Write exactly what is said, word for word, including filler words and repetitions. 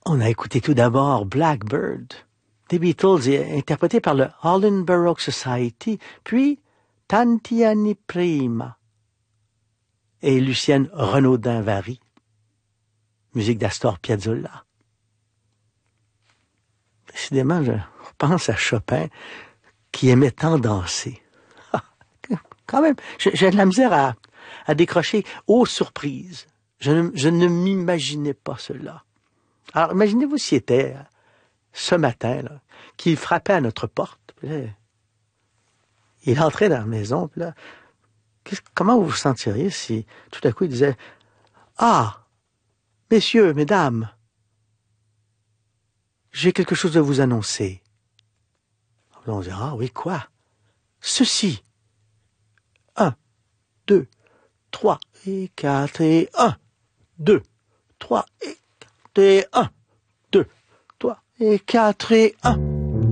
On a écouté tout d'abord Blackbird des Beatles, interprété par le Holland Baroque Society, puis Tanti anni prima et Lucienne Renaudin-Vary, musique d'Astor Piazzolla. Décidément, je pense à Chopin qui aimait tant danser. Quand même, j'ai de la misère à, à décrocher. Oh, surprise! Je ne, je ne m'imaginais pas cela. Alors, imaginez-vous s'il était ce matin, là, qu'il frappait à notre porte. Puis là, il entrait dans la maison. Puis là, comment vous vous sentiriez si tout à coup il disait « Ah, messieurs, mesdames, j'ai quelque chose à vous annoncer. » On dirait « Ah oui, quoi? Ceci. Un, deux, trois et quatre et un. Deux, trois et quatre et un. Deux, trois et quatre et un. »